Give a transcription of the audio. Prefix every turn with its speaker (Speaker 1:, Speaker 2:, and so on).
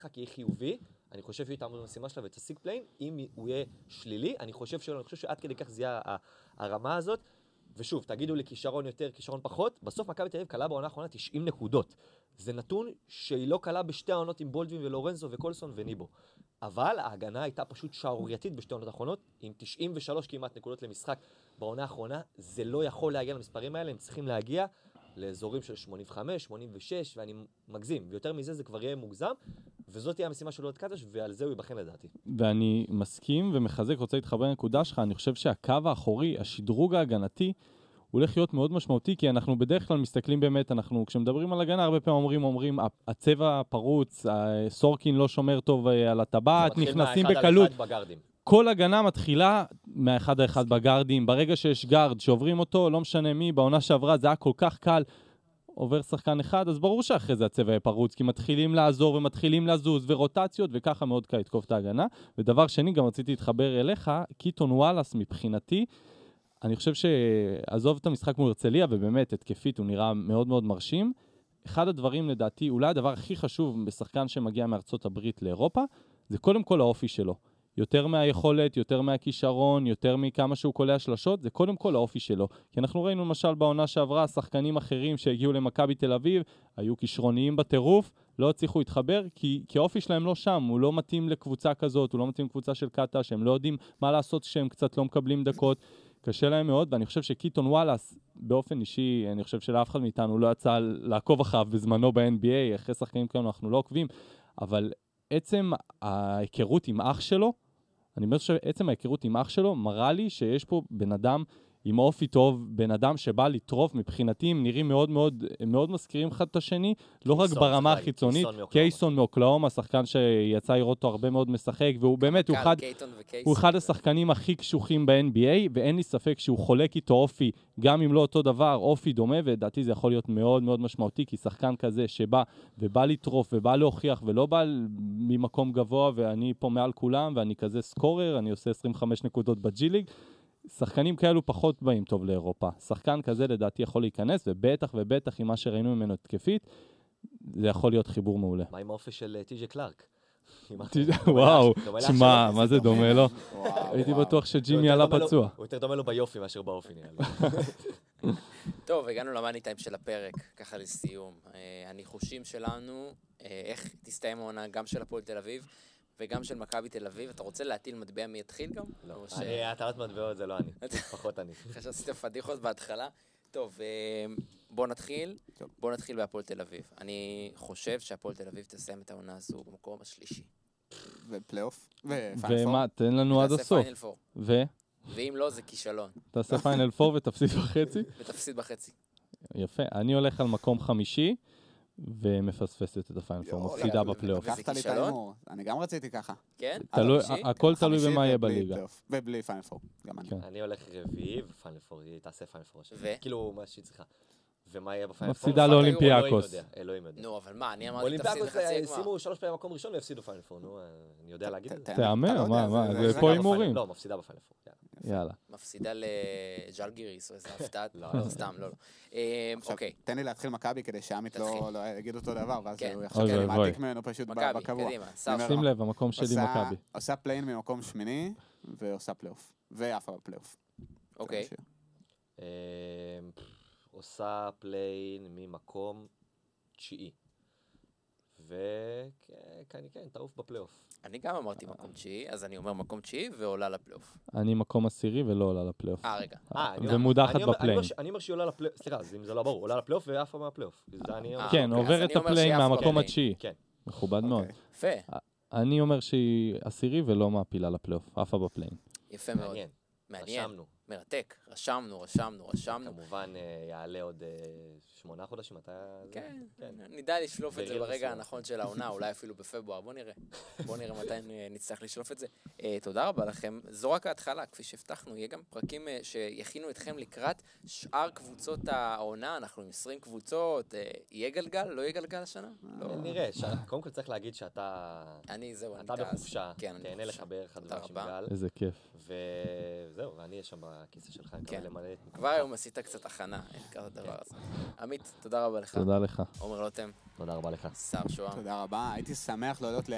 Speaker 1: המשחק יהיה חיובי, אני חושב שהיא תעמוד במשימה שלה ותשיג פליין, אם הוא יהיה שלילי, אני חושב שלא, אני חושב שעד כדי כך זה יהיה הרמה הזאת, ושוב, תגידו לי כישרון יותר, כישרון פחות, בסוף מכבי תל אביב קלה בעונה האחרונה 90 נקודות. זה נתון שהיא לא קלה בשתי העונות עם בולדווין ולורנזו וקולסון וניבו. אבל ההגנה הייתה פשוט שערורייתית בשתי העונות האחרונות, עם 93 כמעט נקודות למשחק בעונה האחרונה, זה לא יכול להגיע למספרים האלה, הם צריכים להגיע לאזורים של 85, 86, ואני מגזים, ויותר מזה זה כבר יהיה מוגזם, וזאת תהיה המשימה של עוד קטש, ועל זה הוא ייבחן לדעתי.
Speaker 2: ואני מסכים ומחזק, רוצה להתחבר לנקודה שלך, אני חושב שהקו האחורי, השדרוג ההגנתי, הוא הולך להיות מאוד משמעותי, כי אנחנו בדרך כלל מסתכלים באמת, כשמדברים על הגנה, הרבה פעמים אומרים, הצבע פרוץ, סורקין לא שומר טוב על הטבעת, נכנסים בקלות. כל הגנה מתחילה מהאחד האחד בגרדים, ברגע שיש גרד שעוברים אותו, לא משנה מי, בעונה שעברה זה היה כל כך קל, עובר שחקן אחד, אז ברור שאחרי זה הצבע פרוץ, כי מתחילים לעזור ומתחילים לזוז ורוטציות, וככה מאוד קל לתקוף את ההגנה. ודבר שני, גם רציתי להתחבר אליך, קיטון וואלאס מבחינתי, אני חושב שעזוב את המשחק מול הרצליה, ובאמת התקפית הוא נראה מאוד מאוד מרשים. אחד הדברים לדעתי, אולי הדבר הכי חשוב בשחקן שמגיע מארצות הברית לאירופה, זה קודם כל האופי שלו. יותר מהיכולת, יותר מהכישרון, יותר מכמה שהוא קולע שלשות, זה קודם כל האופי שלו. כי אנחנו ראינו למשל בעונה שעברה, שחקנים אחרים שהגיעו למכבי תל אביב, היו כישרוניים בטירוף, לא הצליחו להתחבר, כי האופי שלהם לא שם, הוא לא מתאים לקבוצה כזאת, הוא לא מתאים לקבוצה של קטה, שהם לא יודעים מה לעשות כשהם קצת לא מקבלים דקות. קשה להם מאוד, ואני חושב שקיטון וואלאס, באופן אישי, אני חושב שלאף אחד מאיתנו לא יצא לעקוב אחריו בזמנו ב-NBA, אחרי שחקנים כאלה אנחנו לא עוקבים, אבל עצם ההיכרות עם אח שלו, אני אומר שעצם ההיכרות עם אח שלו מראה לי שיש פה בן אדם עם אופי טוב, בן אדם שבא לטרוף, מבחינתי הם נראים מאוד מאוד, מאוד מזכירים אחד את השני, לא רק ברמה החיצונית, קייסון מאוקלאומה, שחקן שיצא לראות אותו הרבה מאוד משחק, והוא באמת, הוא אחד השחקנים הכי קשוחים ב-NBA, ואין לי ספק שהוא חולק איתו אופי, גם אם לא אותו דבר, אופי דומה, ודעתי זה יכול להיות מאוד מאוד משמעותי, כי שחקן כזה שבא ובא לטרוף ובא להוכיח, ולא בא ממקום גבוה, ואני פה מעל כולם, ואני כזה סקורר, אני עושה 25 נקודות בג'י-ליג, שחקנים כאלו פחות באים טוב לאירופה. שחקן כזה לדעתי יכול להיכנס, ובטח ובטח עם מה שראינו ממנו התקפית, זה יכול להיות חיבור מעולה.
Speaker 1: מה עם האופי של טי.ג'יי קלארק?
Speaker 2: וואו, שמה, מה זה דומה לו? הייתי בטוח שג'ימי עלה פצוע.
Speaker 1: הוא יותר דומה לו ביופי מאשר באופי נראה לי.
Speaker 3: טוב, הגענו למאני טיים של הפרק, ככה לסיום. הניחושים שלנו, איך תסתיים העונה גם של הפועל תל אביב, וגם של מכבי תל אביב. אתה רוצה להטיל מטבע מי יתחיל גם?
Speaker 1: לא, הטלת מטבעות זה לא אני, פחות אני.
Speaker 3: אחרי שעשיתם פדיחות בהתחלה. טוב, בוא נתחיל בהפועל תל אביב. אני חושב שהפועל תל אביב תסיים את העונה הזו במקום השלישי.
Speaker 4: ופלייאוף?
Speaker 2: ומה, תן לנו עד הסוף.
Speaker 3: ואם לא, זה כישלון.
Speaker 2: תעשה פיינל 4 ותפסיד בחצי?
Speaker 3: ותפסיד בחצי.
Speaker 2: יפה, אני הולך על מקום חמישי, ומפספסת את הפיינל 4, מפסידה בפלייאוף.
Speaker 4: לקחת לי את האימור, אני גם רציתי ככה.
Speaker 3: כן?
Speaker 2: הכל תלוי במה יהיה בליגה.
Speaker 4: ובלי פיינל 4, גם אני.
Speaker 1: אני הולך רביעי, ופיינל 4, היא תעשה פיינל 4. כאילו, מה שהיא צריכה. ומה יהיה בפיינל 4?
Speaker 2: מפסידה לאולימפיאקוס.
Speaker 1: אלוהים יודע.
Speaker 3: נו, אבל מה, אני אמרתי תפסיד בחצי הגמר.
Speaker 1: שימו 3 פעמים מקום ראשון ויפסידו פיינל 4, נו, אני יודע להגיד את זה.
Speaker 2: תאמר, מה, זה פה הימורים.
Speaker 1: לא, מפסידה בפיינל 4.
Speaker 2: יאללה.
Speaker 3: מפסידה לג'לגיריס או איזה הפתעת, לא, סתם, לא. אוקיי.
Speaker 4: תן לי להתחיל מכבי כדי שעמית לא יגיד אותו דבר, ואז הוא
Speaker 2: יחשוב
Speaker 4: שאני מעתיק ממנו פשוט בקבוע.
Speaker 3: מכבי, קדימה.
Speaker 2: שים לב, המקום שלי מכבי.
Speaker 4: עושה פליין ממקום שמיני, ועושה פלייאוף. ואף בפלייאוף.
Speaker 3: אוקיי.
Speaker 1: עושה פליין ממקום 9. וכן, תעוף בפלייאוף.
Speaker 3: אני גם אמרתי מקום 9, אז אני אומר מקום 9 ועולה לפלייאוף.
Speaker 2: אני מקום 10 ולא עולה לפלייאוף.
Speaker 3: רגע.
Speaker 2: ומודחת בפליין.
Speaker 1: אני אומר שהיא עולה לפלייאוף, סליחה, אם זה לא ברור, עולה לפלייאוף ואף מהפלייאוף.
Speaker 2: כן, עובר את הפליין מהמקום 9.
Speaker 1: כן.
Speaker 2: מכובד מאוד.
Speaker 3: יפה.
Speaker 2: אני אומר שהיא 10 ולא מעפילה לפלייאוף, אף בפליין.
Speaker 3: יפה מאוד. מעניין. מרתק. רשמנו.
Speaker 1: כמובן יעלה עוד 8 חודשים.
Speaker 3: כן, נדע לשלוף את זה ברגע הנכון של העונה, אולי אפילו בפברואר. בוא נראה מתי נצטרך לשלוף את זה. תודה רבה לכם. זו רק ההתחלה, כפי שהבטחנו. יהיה גם פרקים שיכינו אתכם לקראת שאר קבוצות העונה. אנחנו עם 20 קבוצות. יהיה גלגל? לא יהיה גלגל השנה?
Speaker 1: נראה. קודם כל צריך להגיד שאתה בחופשה. תהנה לך בערך הדבר של גל.
Speaker 2: איזה כיף.
Speaker 1: וזהו, ואני אהיה שם בכיסא שלך.
Speaker 3: כבר היום עשית קצת הכנה, אין כזה דבר הזה. עמית, תודה רבה לך.
Speaker 2: תודה לך.
Speaker 3: עומר לוטם.
Speaker 1: תודה רבה לך.
Speaker 3: שר שוהם.
Speaker 4: תודה רבה, הייתי שמח להודות